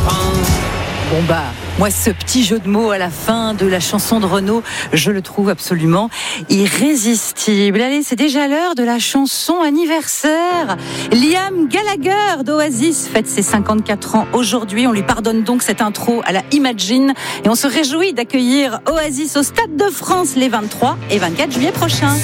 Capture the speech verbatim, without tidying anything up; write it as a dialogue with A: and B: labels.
A: Bon bah, moi ce petit jeu de mots à la fin de la chanson de Renaud, je le trouve absolument irrésistible. Allez, c'est déjà l'heure de la chanson anniversaire. Liam Gallagher d'Oasis fête ses cinquante-quatre ans aujourd'hui. On lui pardonne donc cette intro à la Imagine et on se réjouit d'accueillir Oasis au Stade de France les vingt-trois et vingt-quatre juillet prochains.